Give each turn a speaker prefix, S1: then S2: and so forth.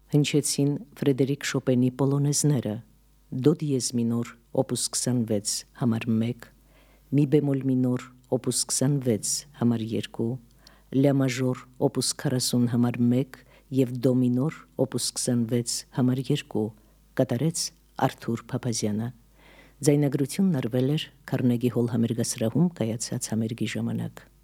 S1: Հնչեցին Ֆրեդերիկ Շոպենի պոլոնեզները, դո դիեզ մինոր օպուս 26 համար 1, մի բեմոլ մինոր օպուս 26 համար 2, լյա մաժոր օպուս 40 համար 1 և դո մինոր օպուս 26 համար 2, կատարեց Արթուր Փափազյանը։ Ձայնագրությունն արվել էր Քարնեգի հոլ համերգասրահում կայացած համերգի ժամանակ։